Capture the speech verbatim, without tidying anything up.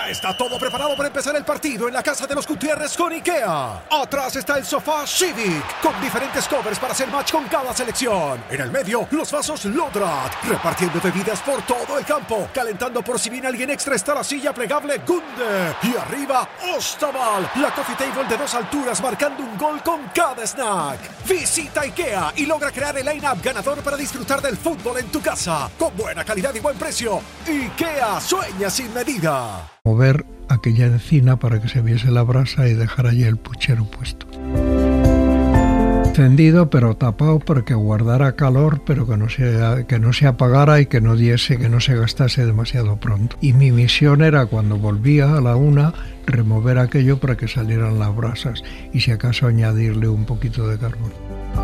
Ya está todo preparado para empezar el partido en la casa de los Gutiérrez con IKEA. Atrás está el sofá Civic, con diferentes covers para hacer match con cada selección. En el medio, los vasos Lodrat, repartiendo bebidas por todo el campo. Calentando por si viene alguien extra está la silla plegable Gunde. Y arriba, Ostaval, la coffee table de dos alturas marcando un gol con cada snack. Visita IKEA y logra crear el line-up ganador para disfrutar del fútbol en tu casa. Con buena calidad y buen precio. IKEA sueña sin medida. Mover aquella encina para que se viese la brasa y dejar allí el puchero puesto. Encendido pero tapado para que guardara calor, pero que no se, que no se apagara y que no diese, que no se gastase demasiado pronto. Y mi misión era, cuando volvía a la una, remover aquello para que salieran las brasas y si acaso añadirle un poquito de carbón.